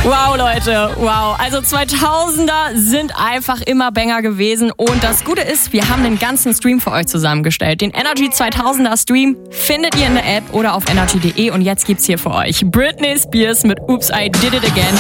Wow, Leute, wow. Also 2000er sind einfach immer Banger gewesen. Und das Gute ist, wir haben den ganzen Stream für euch zusammengestellt. Den Energy 2000er Stream findet ihr in der App oder auf energy.de. Und jetzt gibt's hier für euch Britney Spears mit Oops, I Did It Again.